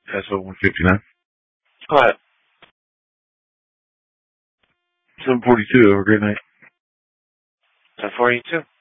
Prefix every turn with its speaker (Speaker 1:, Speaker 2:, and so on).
Speaker 1: SO 159.
Speaker 2: Go ahead.
Speaker 1: 742. Have a great night.
Speaker 2: 1042.